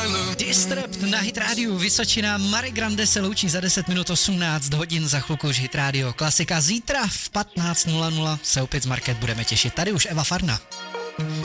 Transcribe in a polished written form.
Disturbed na Hit Radio Vysočina. Mary Grande se loučí za 10 minut 18 hodin, za chvilku už Hit Radio Klasika. Zítra v 15:00 se opět z Market budeme těšit. Tady už Eva Farna.